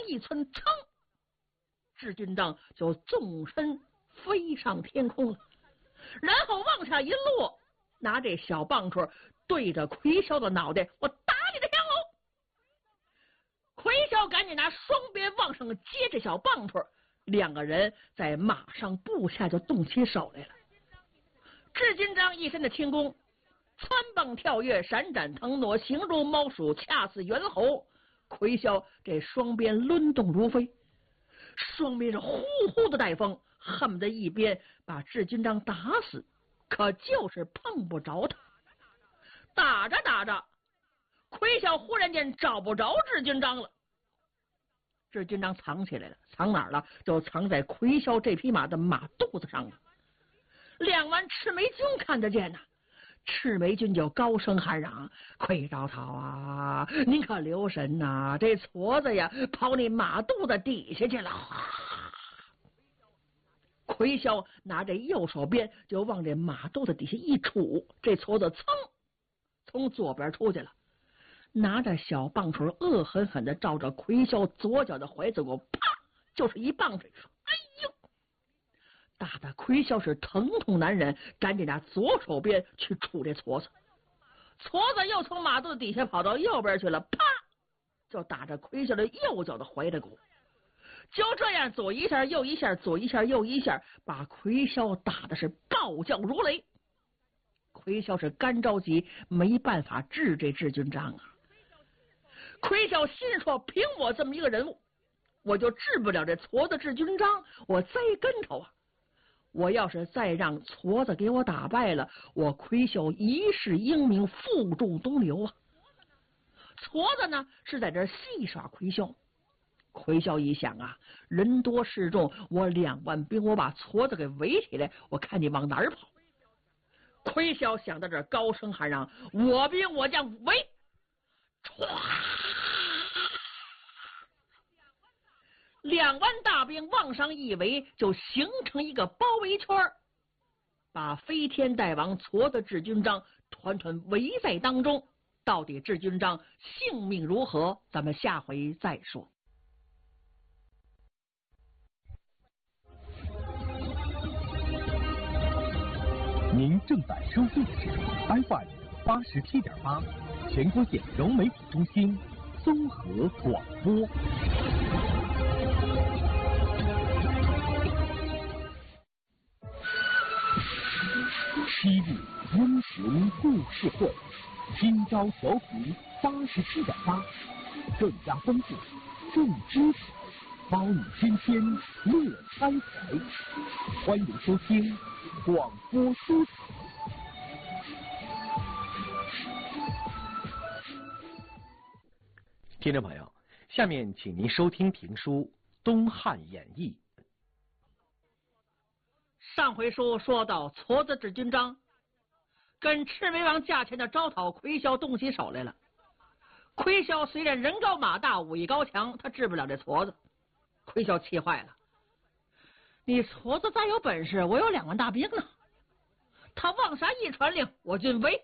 一寸，噌，智军章就纵身飞上天空了，然后往下一落，拿这小棒槌对着魁霄的脑袋，我打你的天偶！魁霄赶紧拿双鞭往上接这小棒槌，两个人在马上步下就动起手来了。智军章一身的轻功，蹿蹦跳跃，闪展腾挪，形如猫鼠，恰似猿猴。魁霄这双鞭抡动如飞，双鞭是呼呼的带风，恨不得一鞭把智军章打死，可就是碰不着他。打着打着，魁霄忽然间找不着智军章了。智军章藏起来了，藏哪儿了？就藏在魁霄这匹马的马肚子上了。两湾赤眉军看得见呐，赤眉军就高声喊嚷：“魁招讨啊，您可留神呐，这矬子呀跑你马肚子底下去了！”魁霄拿着右手鞭就往这马肚子底下一杵，这矬子噌从左边出去了，拿着小棒槌恶狠狠地照着魁霄左脚的怀子骨，啪就是一棒槌，哎呦！打的魁霄是疼痛难忍，赶紧拿左手边去杵这矬子，矬子又从马肚子底下跑到右边去了，啪就打着魁霄的右脚的怀子骨。就这样左一下右一下，左一下右一下，把魁霄打的是暴叫如雷。魁霄是干着急，没办法治这智军章啊。魁霄心说，凭我这么一个人物，我就治不了这矬子智军章，我栽跟头啊！我要是再让矬子给我打败了，我魁霄一世英名，负重东流啊！矬子呢是在这戏耍魁霄。魁霄一想啊，人多势众，我2万兵，我把矬子给围起来，我看你往哪儿跑。魁霄想到这儿，高声喊嚷：“我兵我将围！”唰，2万大兵往上一围，就形成一个包围圈，把飞天大王矬子智军章团团围在当中。到底智军章性命如何？咱们下回再说。 您正在收听的是 FM 87.8全国县融媒体中心综合广播。昔日英雄故事会，今朝调频87.8，更加丰富，更精彩，包你天天乐开怀。欢迎收听广播书场。听众朋友，下面请您收听评书《东汉演义》。 上回书说到，矬子智军章跟赤眉王驾前的招讨魁霄动起手来了。魁霄虽然人高马大，武艺高强，他治不了这矬子。魁霄气坏了，你矬子再有本事，我有2万大兵呢。他往下一传令，我军围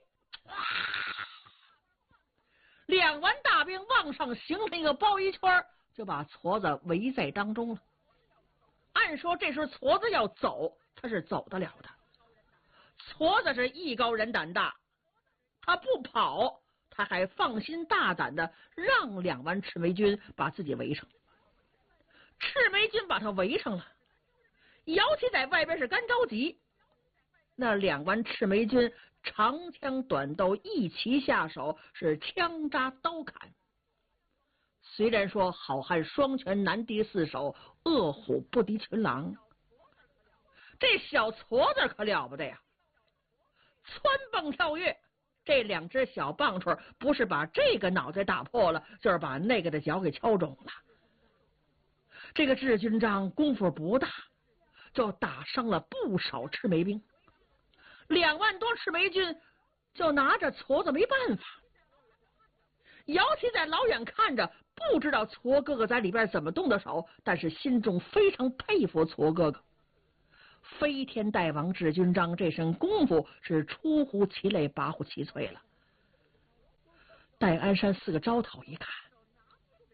，2万大兵往上形成一个包围圈，就把矬子围在当中了。按说这时候矬子要走，他是走得了的。矬子是艺高人胆大，他不跑，他还放心大胆的让2万赤眉军把自己围上。赤眉军把他围上了，姚启在外边是干着急。那2万赤眉军长枪短刀一齐下手，是枪扎刀砍。虽然说好汉双拳难敌4手，恶虎不敌群狼，这小矬子可了不得呀！蹿蹦跳跃，这2只小棒槌不是把这个脑袋打破了，就是把那个的脚给敲肿了。这个智军章功夫不大，就打伤了不少赤眉兵。2万多赤眉军就拿着矬子没办法。姚启在老远看着，不知道矬哥哥在里边怎么动的手，但是心中非常佩服矬哥哥。飞天大王智军章这身功夫是出乎其类，拔乎其萃了。戴安山4个招讨一看，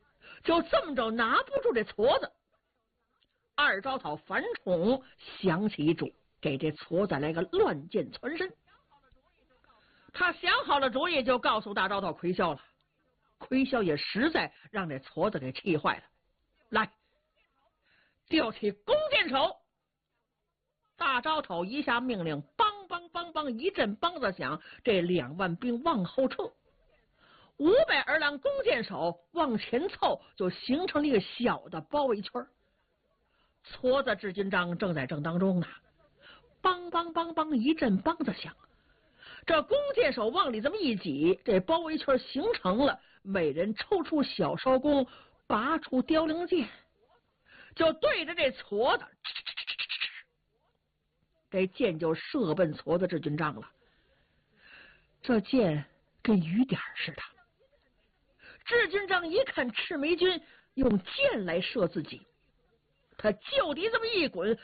就这么着拿不住这矬子。二招讨樊崇想起一主，给这矬子来个乱箭穿身。他想好了主意，就告诉大招讨魁霄了。魁霄也实在让这矬子给气坏了，来，调起弓箭手。大招讨一下命令，梆梆梆梆一阵梆子响，这2万兵往后撤，500儿郎弓箭手往前凑，就形成了一个小的包围圈。矬子智军章正在正当中呢，梆梆梆梆一阵梆子响，这弓箭手往里这么一挤，这包围圈形成了，每人抽出小烧弓，拔出凋零箭，就对着这矬子，这箭就射奔矬子智军章了。这箭跟雨点似的。智军章一看赤眉军用箭来射自己，他就地这么一滚，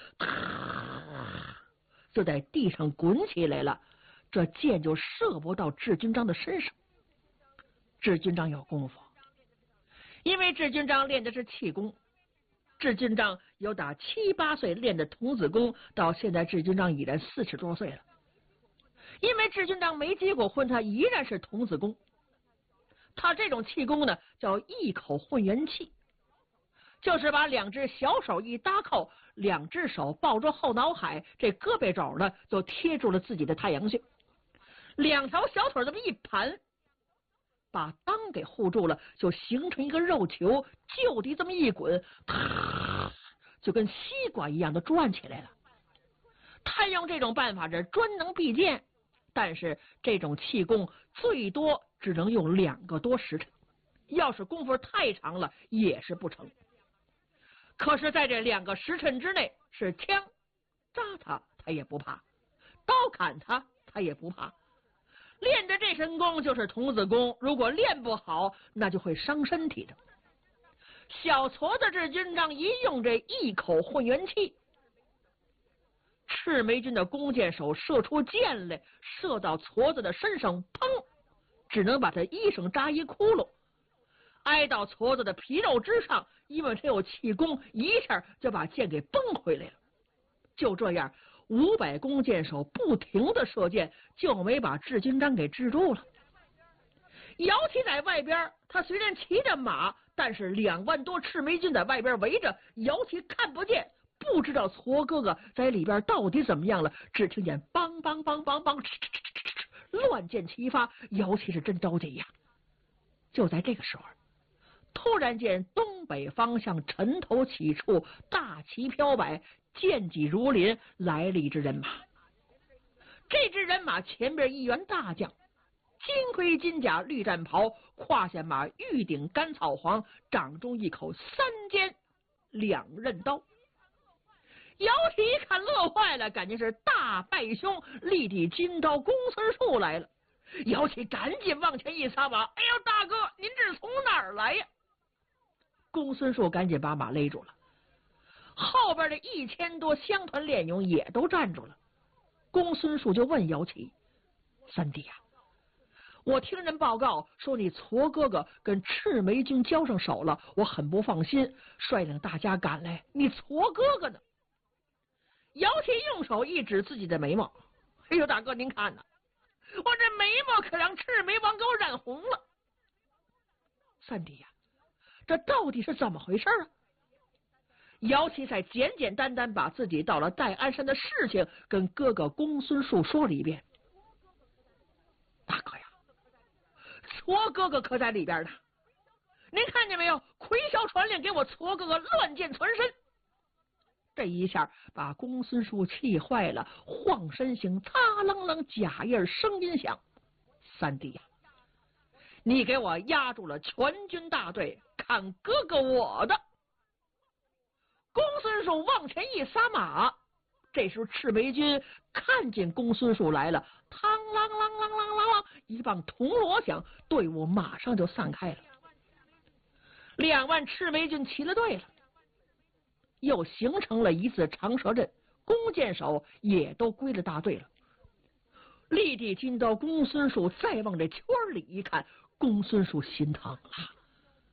就在地上滚起来了。这箭就射不到智军章的身上。智军章有功夫，因为智军章练的是气功。智军章有打7、8岁练的童子功，到现在智军章已然40多岁了。因为智军章没结过婚，他依然是童子功。他这种气功呢，叫一口混元气，就是把2只小手一搭扣，2只手抱着后脑海，这胳膊肘呢就贴住了自己的太阳穴，2条小腿这么一盘，把裆给护住了，就形成一个肉球，就地这么一滚，就跟西瓜一样的转起来了。他用这种办法是专能避箭，但是这种气功最多只能用2个多时辰，要是功夫太长了也是不成。可是在这2个时辰之内，是枪扎他也不怕，刀砍他也不怕。练的这身功就是童子功，如果练不好，那就会伤身体的。小矬子智军章一用这一口混元气，赤眉军的弓箭手射出箭来，射到矬子的身上，砰，只能把他衣裳扎一窟窿，挨到矬子的皮肉之上，因为他有气功，一下就把箭给崩回来了。就这样，500弓箭手不停的射箭，就没把智军章给制住了。姚旗在外边，他虽然骑着马，但是2万多赤眉军在外边围着，姚旗看不见，不知道矬哥哥在里边到底怎么样了，只听见梆梆梆梆梆，乱箭齐发，姚旗是真着急呀。就在这个时候，突然间东北方向尘头起处，大旗飘摆，剑戟如林，来了一支人马。这支人马前边一员大将，金盔金甲绿战袍，胯下马玉顶干草黄，掌中一口3尖2刃刀。姚旗一看乐坏了，感觉是大败兄，立地金刀公孙述来了。姚旗赶紧往前一撒马，哎呦大哥，您这是从哪儿来呀？公孙述赶紧把马勒住了，后边的1000多乡团练勇也都站住了。公孙述就问姚旗：三弟呀，我听人报告说你矬哥哥跟赤眉军交上手了，我很不放心，率领大家赶来，你矬哥哥呢？姚旗用手一指自己的眉毛，哎呦大哥您看呐，我这眉毛可让赤眉王给我染红了。三弟呀，这到底是怎么回事啊？姚旗才简简单单把自己到了戴安山的事情跟哥哥公孙述说了一遍。大哥呀，矬哥哥可在里边呢，您看见没有？魁霄传令给我矬哥哥乱箭穿身。这一下把公孙述气坏了，晃身形，擦啷啷甲印声音响。三弟呀，你给我压住了全军大队，看哥哥我的。公孙述往前一撒马，这时候赤眉军看见公孙述来了，嘡啷啷啷啷啷啷，一棒铜锣响，队伍马上就散开了。2万赤眉军齐了队了，又形成了一字长蛇阵，弓箭手也都归了大队了。立地金刀公孙述再往这圈里一看，公孙述心疼了，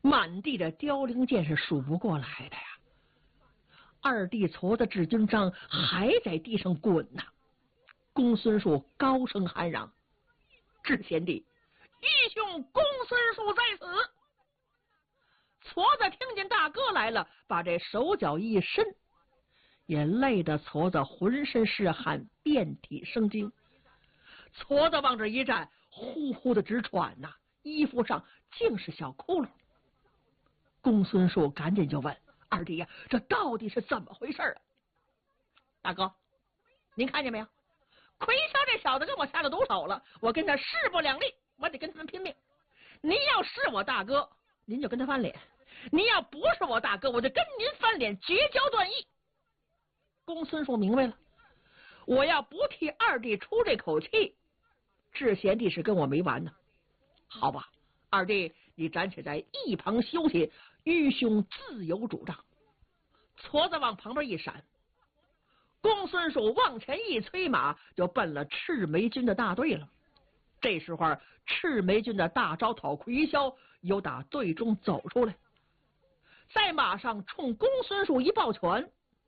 满地的凋零剑是数不过来的呀。二弟矬子智军章还在地上滚呢。公孙述高声喊嚷：“智贤弟，义兄公孙述在此！”矬子听见大哥来了，把这手脚一伸，也累得矬子浑身是汗，遍体生津。矬子往这一站，呼呼的直喘呐，衣服上竟是小窟窿。公孙述赶紧就问：“二弟呀，这到底是怎么回事啊？”大哥，您看见没有？魁霄这小子跟我下了毒手了，我跟他势不两立，我得跟他们拼命。您要是我大哥，您就跟他翻脸；您要不是我大哥，我就跟您翻脸，绝交断义。公孙述明白了，我要不替二弟出这口气，智贤弟是跟我没完呢。好吧，二弟，你暂且在一旁休息，愚兄自有主张。矬子往旁边一闪，公孙述往前一催马，就奔了赤眉军的大队了。这时候，赤眉军的大招讨魁霄由打队中走出来，在马上冲公孙述一抱拳：“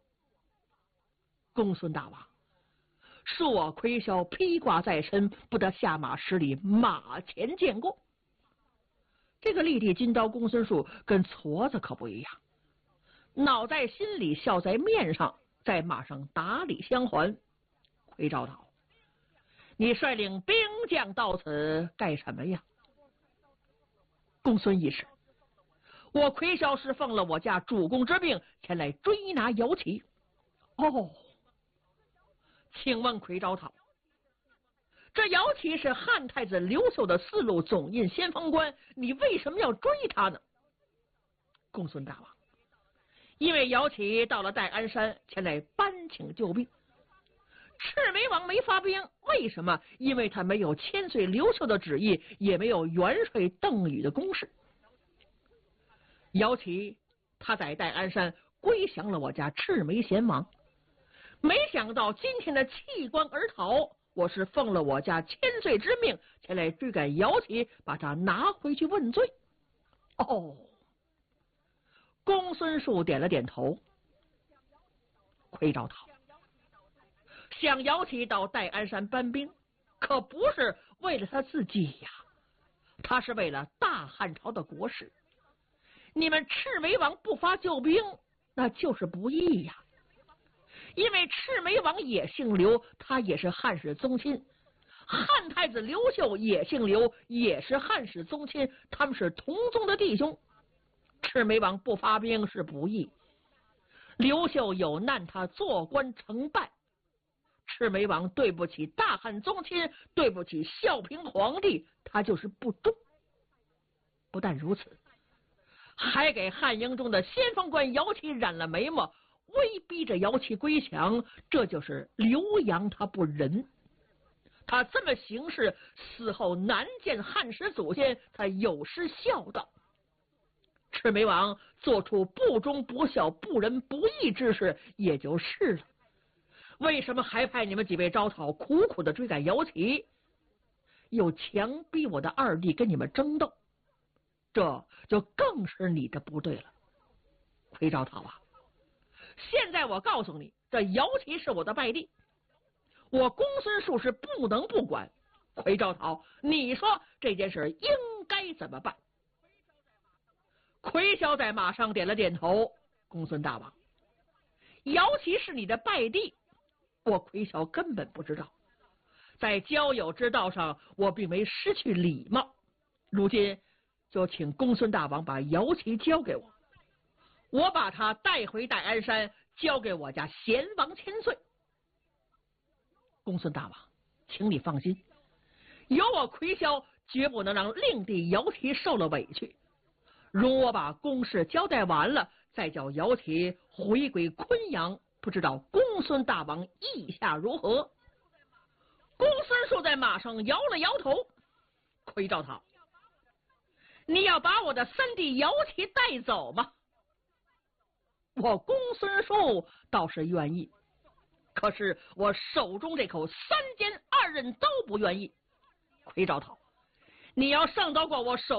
公孙大王，恕我魁霄披挂在身，不得下马施礼，马前见过。”这个立地金刀公孙述跟矬子可不一样，恼在心里，笑在面上，在马上打礼相还。魁昭讨，你率领兵将到此干什么呀？公孙义士，我魁霄是奉了我家主公之命前来追拿姚齐。哦，请问魁昭讨，这姚齐是汉太子刘秀的4路总印先锋官，你为什么要追他呢？公孙大王，因为姚齐到了戴安山，前来搬请救兵。赤眉王没发兵，为什么？因为他没有千岁刘秀的旨意，也没有元帅邓禹的公事。姚齐他在戴安山归降了我家赤眉贤王，没想到今天的弃关而逃，我是奉了我家千岁之命前来追赶姚齐，把他拿回去问罪。哦，公孙述点了点头。魁昭讨，想姚齐到戴安山搬兵，可不是为了他自己呀，他是为了大汉朝的国事。你们赤眉王不发救兵，那就是不义呀。因为赤眉王也姓刘，他也是汉室宗亲；汉太子刘秀也姓刘，也是汉室宗亲，他们是同宗的弟兄。赤眉王不发兵是不义，刘秀有难，他做官承办。赤眉王对不起大汉宗亲，对不起孝平皇帝，他就是不忠。不但如此，还给汉营中的先锋官姚齐染了眉毛，威逼着姚齐归降，这就是刘阳他不仁。他这么行事，死后难见汉室祖先，他有失孝道。赤眉王做出不忠不孝不仁不义之事也就是了，为什么还派你们几位招讨苦苦的追赶姚齐，又强逼我的二弟跟你们争斗？这就更是你的不对了。魁昭讨啊，现在我告诉你，这姚齐是我的败弟，我公孙述是不能不管。魁昭讨，你说这件事应该怎么办？魁霄在马上点了点头。公孙大王，姚齐是你的败弟，我魁霄根本不知道。在交友之道上，我并没失去礼貌。如今就请公孙大王把姚齐交给我，我把他带回戴安山，交给我家贤王千岁。公孙大王，请你放心，有我魁霄，绝不能让令弟姚齐受了委屈。容我把公事交代完了，再叫姚齐回归昆阳，不知道公孙大王意下如何？公孙述在马上摇了摇头。魁昭讨，你要把我的三弟姚齐带走吗？我公孙述倒是愿意，可是我手中这口3尖2刃都不愿意。魁昭讨，你要上到过我手